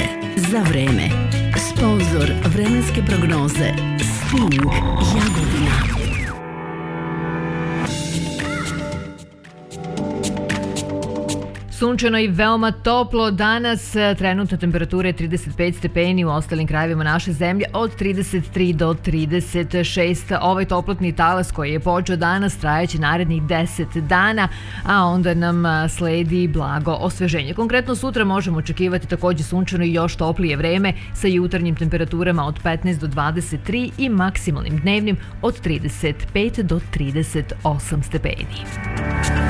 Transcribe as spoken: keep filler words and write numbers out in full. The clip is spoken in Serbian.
Agencije za vreme. Sponzor vremenske prognoze Sting Jagodina. Sunčano i veoma toplo danas, trenutna temperatura je trideset pet stepeni, u ostalim krajevima naše zemlje od trideset tri do trideset šest. Ovaj toplotni talas koji je počeo danas trajeće narednih deset dana, a onda nam sledi blago osveženje. Konkretno sutra možemo očekivati također sunčano i još toplije vreme sa jutarnjim temperaturama od petnaest do dvadeset tri i maksimalnim dnevnim od trideset pet do trideset osam stepeni.